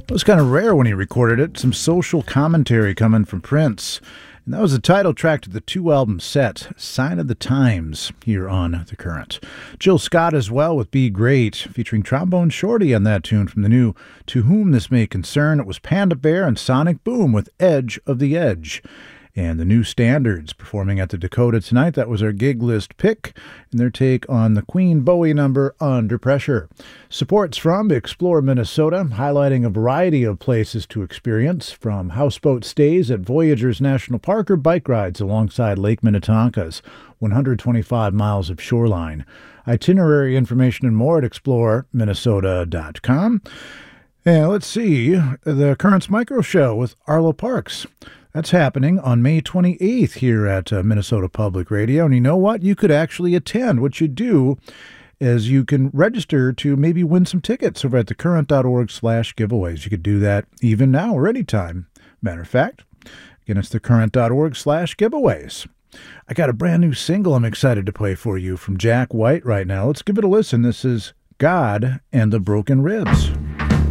It was kind of rare when he recorded it. Some social commentary coming from Prince. And that was the title track to the two-album set, Sign of the Times, here on The Current. Jill Scott as well with Be Great, featuring Trombone Shorty on that tune from the new To Whom This May Concern. It was Panda Bear and Sonic Boom with Edge of the Edge. And the New Standards performing at the Dakota tonight. That was our gig list pick, and their take on the Queen Bowie number, Under Pressure. Supports from Explore Minnesota, highlighting a variety of places to experience, from houseboat stays at Voyageurs National Park or bike rides alongside Lake Minnetonka's 125 miles of shoreline. Itinerary information and more at exploreminnesota.com. And let's see, the Currents Micro Show with Arlo Parks. That's happening on May 28th here at Minnesota Public Radio. And you know what? You could actually attend. What you do is you can register to maybe win some tickets over at thecurrent.org/giveaways. You could do that even now or anytime. Matter of fact, again, it's thecurrent.org/giveaways. I got a brand new single I'm excited to play for you from Jack White right now. Let's give it a listen. This is God and the Broken Ribs.